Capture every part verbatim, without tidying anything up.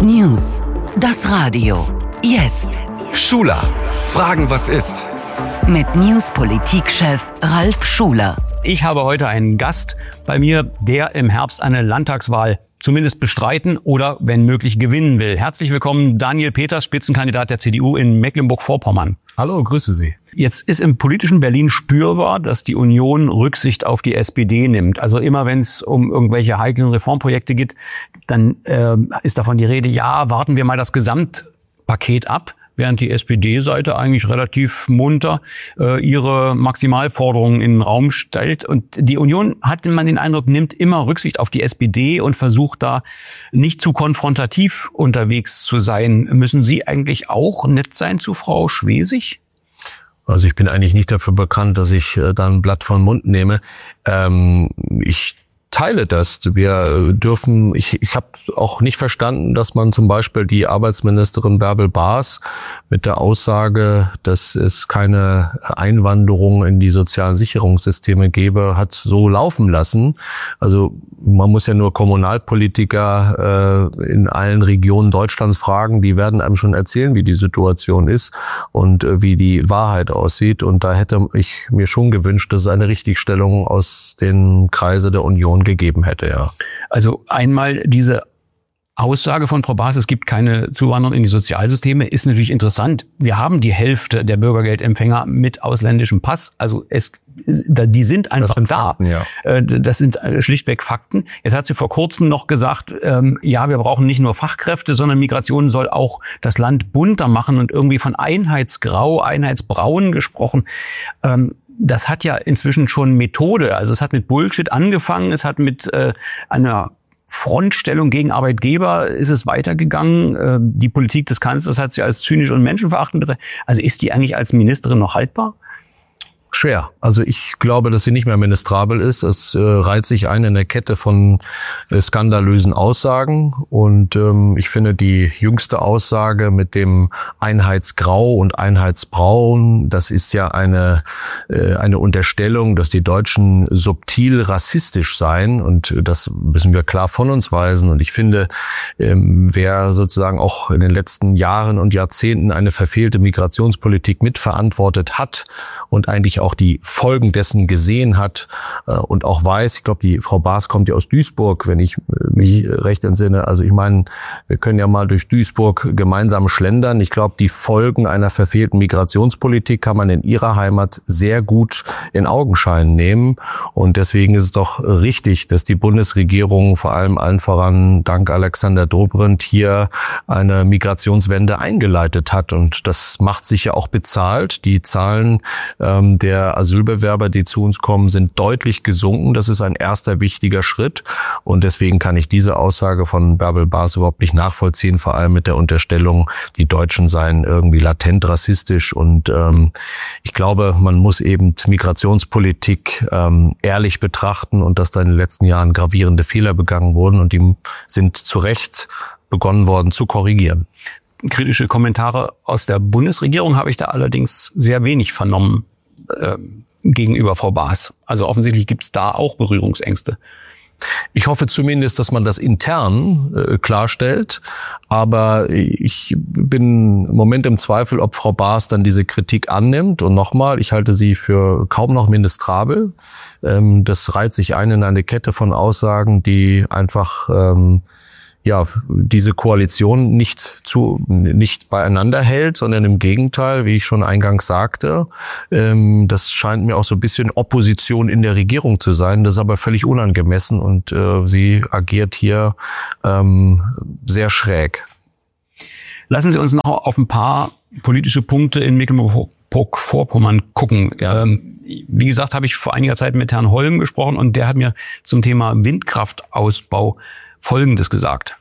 News. Das Radio. Jetzt. Schuler. Fragen, was ist? Mit News-Politik-Chef Ralf Schuler. Ich habe heute einen Gast bei mir, der im Herbst eine Landtagswahl zumindest bestreiten oder, wenn möglich, gewinnen will. Herzlich willkommen, Daniel Peters, Spitzenkandidat der C D U in Mecklenburg-Vorpommern. Hallo, grüße Sie. Jetzt ist im politischen Berlin spürbar, dass die Union Rücksicht auf die S P D nimmt. Also immer wenn es um irgendwelche heiklen Reformprojekte geht, dann äh, ist davon die Rede, ja, warten wir mal das Gesamtpaket ab. Während die S P D-Seite eigentlich relativ munter äh, ihre Maximalforderungen in den Raum stellt. Und die Union, hat man den Eindruck, nimmt immer Rücksicht auf die S P D und versucht da nicht zu konfrontativ unterwegs zu sein. Müssen Sie eigentlich auch nett sein zu Frau Schwesig? Also ich bin eigentlich nicht dafür bekannt, dass ich äh, da ein Blatt vom Mund nehme. Ähm, ich teile das. Wir dürfen, ich, ich habe auch nicht verstanden, dass man zum Beispiel die Arbeitsministerin Bärbel Baas mit der Aussage, dass es keine Einwanderung in die sozialen Sicherungssysteme gäbe, hat so laufen lassen. Also man muss ja nur Kommunalpolitiker äh, in allen Regionen Deutschlands fragen, die werden einem schon erzählen, wie die Situation ist und äh, wie die Wahrheit aussieht. Und da hätte ich mir schon gewünscht, dass es eine Richtigstellung aus den Kreise der Union gegeben hätte, ja. Also einmal diese Aussage von Frau Baas, es gibt keine Zuwanderung in die Sozialsysteme, ist natürlich interessant. Wir haben die Hälfte der Bürgergeldempfänger mit ausländischem Pass. Also es, die sind einfach das da. Fakten, ja. Das sind schlichtweg Fakten. Jetzt hat sie vor kurzem noch gesagt, ähm, ja, wir brauchen nicht nur Fachkräfte, sondern Migration soll auch das Land bunter machen und irgendwie von Einheitsgrau, Einheitsbraun gesprochen. Ähm, Das hat ja inzwischen schon Methode. Also es hat mit Bullshit angefangen, es hat mit äh, einer Frontstellung gegen Arbeitgeber ist es weitergegangen. Äh, die Politik des Kanzlers hat sie als zynisch und menschenverachtend bezeichnet. Also ist die eigentlich als Ministerin noch haltbar? Schwer. Also ich glaube, dass sie nicht mehr ministrabel ist. Es äh, reiht sich ein in der Kette von äh, skandalösen Aussagen. Und ähm, ich finde die jüngste Aussage mit dem Einheitsgrau und Einheitsbraun, das ist ja eine äh, eine Unterstellung, dass die Deutschen subtil rassistisch seien. Und das müssen wir klar von uns weisen. Und ich finde, ähm, wer sozusagen auch in den letzten Jahren und Jahrzehnten eine verfehlte Migrationspolitik mitverantwortet hat und eigentlich auch die Folgen dessen gesehen hat äh, und auch weiß, ich glaube, die Frau Baas kommt ja aus Duisburg, wenn ich mich recht entsinne. Also ich meine, wir können ja mal durch Duisburg gemeinsam schlendern. Ich glaube, die Folgen einer verfehlten Migrationspolitik kann man in ihrer Heimat sehr gut in Augenschein nehmen. Und deswegen ist es doch richtig, dass die Bundesregierung vor allem allen voran dank Alexander Dobrindt hier eine Migrationswende eingeleitet hat. Und das macht sich ja auch bezahlt. Die Zahlen ähm, der Der Asylbewerber, die zu uns kommen, sind deutlich gesunken. Das ist ein erster wichtiger Schritt. Und deswegen kann ich diese Aussage von Bärbel Baas überhaupt nicht nachvollziehen, vor allem mit der Unterstellung, die Deutschen seien irgendwie latent rassistisch. Und ähm, ich glaube, man muss eben Migrationspolitik ähm, ehrlich betrachten und dass da in den letzten Jahren gravierende Fehler begangen wurden und die sind zu Recht begonnen worden zu korrigieren. Kritische Kommentare aus der Bundesregierung habe ich da allerdings sehr wenig vernommen äh, gegenüber Frau Baas. Also offensichtlich gibt es da auch Berührungsängste. Ich hoffe zumindest, dass man das intern äh, klarstellt. Aber ich bin im Moment im Zweifel, ob Frau Baas dann diese Kritik annimmt. Und nochmal, ich halte sie für kaum noch ministrabel. Ähm, das reiht sich ein in eine Kette von Aussagen, die einfach ähm, ja, diese Koalition nicht zu, nicht beieinander hält, sondern im Gegenteil, wie ich schon eingangs sagte, ähm, das scheint mir auch so ein bisschen Opposition in der Regierung zu sein. Das ist aber völlig unangemessen und äh, sie agiert hier ähm, sehr schräg. Lassen Sie uns noch auf ein paar politische Punkte in Mecklenburg-Vorpommern gucken. Ähm, wie gesagt, habe ich vor einiger Zeit mit Herrn Holm gesprochen und der hat mir zum Thema Windkraftausbau Folgendes gesagt.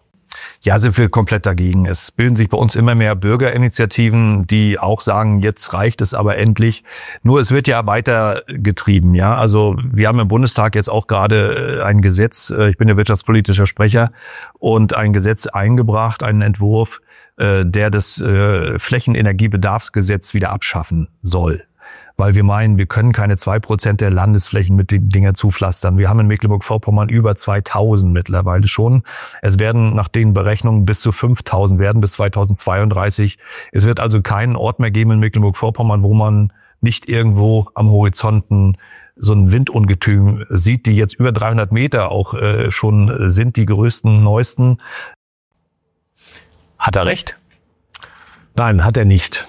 Ja, sind wir komplett dagegen. Es bilden sich bei uns immer mehr Bürgerinitiativen, die auch sagen, jetzt reicht es aber endlich. Nur es wird ja weitergetrieben, ja. Also wir haben im Bundestag jetzt auch gerade ein Gesetz, ich bin ja wirtschaftspolitischer Sprecher, und ein Gesetz eingebracht, einen Entwurf, der das Flächenenergiebedarfsgesetz wieder abschaffen soll. weil wir meinen, wir können keine zwei Prozent der Landesflächen mit den Dinger zupflastern. Wir haben in Mecklenburg-Vorpommern über zweitausend mittlerweile schon. Es werden nach den Berechnungen bis zu fünftausend werden bis zweitausendzweiunddreißig. Es wird also keinen Ort mehr geben in Mecklenburg-Vorpommern, wo man nicht irgendwo am Horizonten so ein Windungetüm sieht, die jetzt über dreihundert Meter auch äh, schon sind, die größten, neuesten. Hat er recht? Nein, hat er nicht.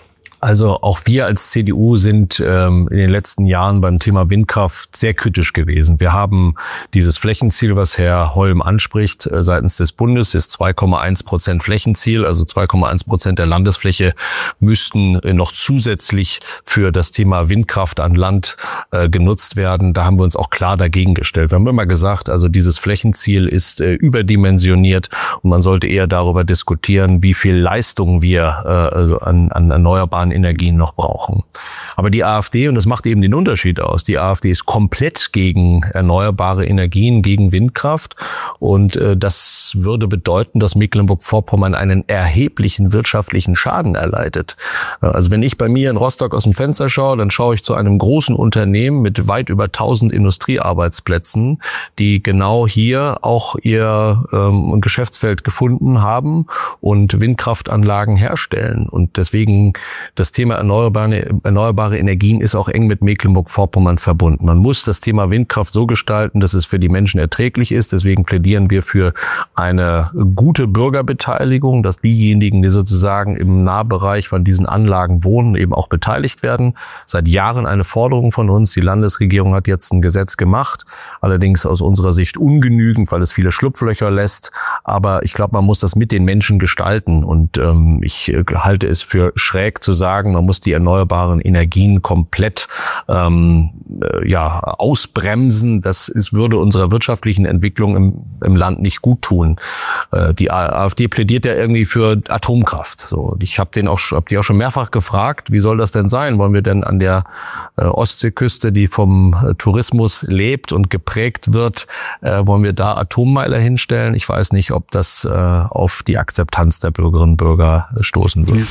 Also auch wir als C D U sind ähm, in den letzten Jahren beim Thema Windkraft sehr kritisch gewesen. Wir haben dieses Flächenziel, was Herr Holm anspricht, äh, seitens des Bundes, ist zwei Komma eins Prozent Flächenziel, also zwei Komma eins Prozent der Landesfläche müssten äh, noch zusätzlich für das Thema Windkraft an Land äh, genutzt werden. Da haben wir uns auch klar dagegen gestellt. Wir haben immer gesagt, also dieses Flächenziel ist äh, überdimensioniert und man sollte eher darüber diskutieren, wie viel Leistung wir äh, also an, an erneuerbaren Energien noch brauchen. Aber die AfD, und das macht eben den Unterschied aus, die AfD ist komplett gegen erneuerbare Energien, gegen Windkraft und äh, das würde bedeuten, dass Mecklenburg-Vorpommern einen erheblichen wirtschaftlichen Schaden erleidet. Also wenn ich bei mir in Rostock aus dem Fenster schaue, dann schaue ich zu einem großen Unternehmen mit weit über tausend Industriearbeitsplätzen, die genau hier auch ihr ähm, Geschäftsfeld gefunden haben und Windkraftanlagen herstellen. Und deswegen das Thema erneuerbare, erneuerbare Energien ist auch eng mit Mecklenburg-Vorpommern verbunden. Man muss das Thema Windkraft so gestalten, dass es für die Menschen erträglich ist. Deswegen plädieren wir für eine gute Bürgerbeteiligung, dass diejenigen, die sozusagen im Nahbereich von diesen Anlagen wohnen, eben auch beteiligt werden. Seit Jahren eine Forderung von uns. Die Landesregierung hat jetzt ein Gesetz gemacht, allerdings aus unserer Sicht ungenügend, weil es viele Schlupflöcher lässt. Aber ich glaube, man muss das mit den Menschen gestalten. Und ähm, ich äh, halte es für schräg zu sagen, man muss die erneuerbaren Energien komplett ähm, äh, ja ausbremsen. Das ist, würde unserer wirtschaftlichen Entwicklung im, im Land nicht gut tun. Äh, die AfD plädiert ja irgendwie für Atomkraft. So, ich habe den auch, hab die auch schon mehrfach gefragt, wie soll das denn sein? Wollen wir denn an der äh, Ostseeküste, die vom äh, Tourismus lebt und geprägt wird, äh, wollen wir da Atommeiler hinstellen? Ich weiß nicht, ob das äh, auf die Akzeptanz der Bürgerinnen und Bürger äh, stoßen wird.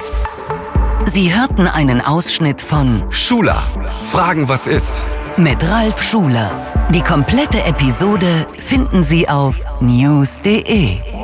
Sie hörten einen Ausschnitt von Schuler, Fragen was ist? mit Ralf Schuler. Die komplette Episode finden Sie auf news punkt de.